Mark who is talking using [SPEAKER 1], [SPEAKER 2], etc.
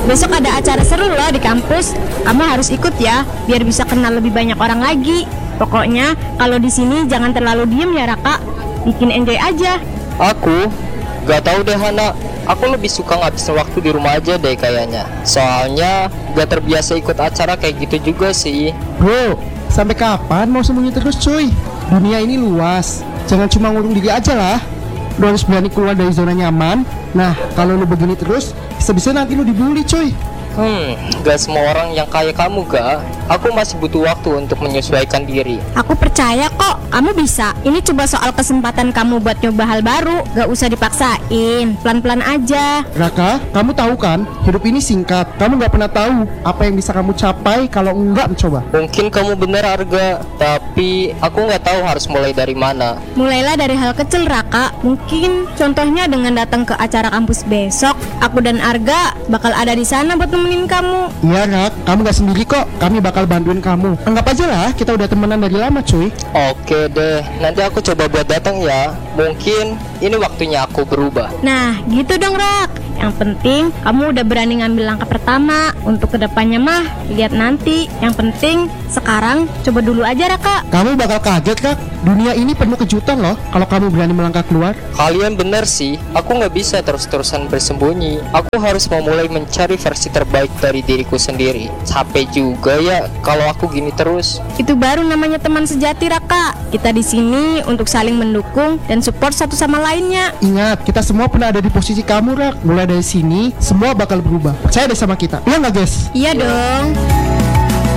[SPEAKER 1] besok ada acara seru loh di kampus. Kamu harus ikut ya, biar bisa kenal lebih banyak orang lagi. Pokoknya kalau di sini jangan terlalu diem ya Raka, bikin enjoy aja.
[SPEAKER 2] Aku gak tahu deh Hana, aku lebih suka ngabisin waktu di rumah aja deh kayaknya. Soalnya gak terbiasa ikut acara kayak gitu juga sih.
[SPEAKER 3] Bro, sampai kapan mau sembunyi terus cuy? Dunia ini luas, jangan cuma ngurung diri aja lah. Lu harus berani keluar dari zona nyaman. Nah, kalau lu begini terus, bisa-bisa nanti lu dibully cuy.
[SPEAKER 2] Gak semua orang yang kayak kamu gak. Aku masih butuh waktu untuk menyesuaikan diri.
[SPEAKER 1] Aku percaya kok, kamu bisa. Ini coba soal kesempatan kamu buat nyoba hal baru. Gak usah dipaksain, pelan-pelan aja.
[SPEAKER 3] Raka, kamu tahu kan, hidup ini singkat. Kamu gak pernah tahu apa yang bisa kamu capai kalau enggak mencoba.
[SPEAKER 2] Mungkin kamu bener Arga, tapi aku gak tahu harus mulai dari mana.
[SPEAKER 1] Mulailah dari hal kecil Raka. Mungkin contohnya dengan datang ke acara kampus besok. Aku dan Arga bakal ada di sana buat nemenin kamu.
[SPEAKER 3] Iya Rak, kamu gak sendiri kok. Kami bakal bantuin kamu. Anggap aja lah kita udah temenan dari lama cuy.
[SPEAKER 2] Oke deh, nanti aku coba buat datang ya. Mungkin ini waktunya aku berubah.
[SPEAKER 1] Nah gitu dong Rak. Yang penting kamu udah berani ngambil langkah pertama. Untuk kedepannya mah lihat nanti. Yang penting sekarang coba dulu aja Raka.
[SPEAKER 3] Kamu bakal kaget Kak. Dunia ini penuh kejutan loh kalau kamu berani melangkah keluar.
[SPEAKER 2] Kalian bener sih, aku gak bisa terus-terusan bersembunyi. Aku harus memulai mencari versi terbaik dari diriku sendiri. Capek juga ya kalau aku gini terus.
[SPEAKER 1] Itu baru namanya teman sejati Raka. Kita di sini untuk saling mendukung dan support satu sama lainnya.
[SPEAKER 3] Ingat, kita semua pernah ada di posisi kamu Rak. Mulai dari sini, semua bakal berubah. Percaya deh sama kita. Iya gak guys?
[SPEAKER 1] Iya dong.